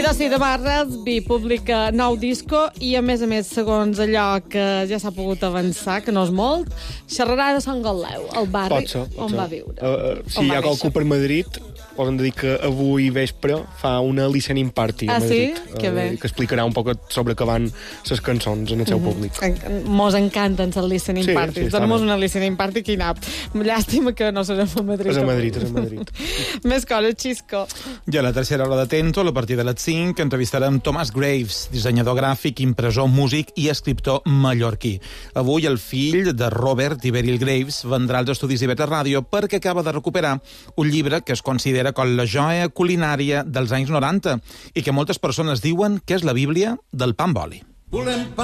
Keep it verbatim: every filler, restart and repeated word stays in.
Dosi de Barrasby publica nou disco i, a més a més, segons allò que ja s'ha pogut avançar, que no és molt, xerrarà de Sant Galeu, el barri pot ser, pot on ser. va viure. Uh, uh, si hi ha qualcú per Madrid, poden dir que avui vespre fa una listening party a Ah, Madrid. sí? Que bé. Uh, que explicarà un poc sobre què van les cançons en el seu públic. En- Mos encanten les listening Sí, parties. sí, està Donem-nos bé. una listening party quinap. Llàstima que no serem a Madrid. És a avui. Madrid, és a Madrid. Més coses, Xisco. I a la tercera hora de Tento, a partir de les cinc, entrevistarem Thomas Graves, dissenyador gràfic, impressor, músic i escriptor mallorquí. Avui el fill de Robert i Beryl Graves vendrà als estudis d'I V T Ràdio perquè acaba de recuperar un llibre que es considera com la joia culinària dels anys noranta i que moltes persones diuen que és la Bíblia del pa amb oli. Volem pa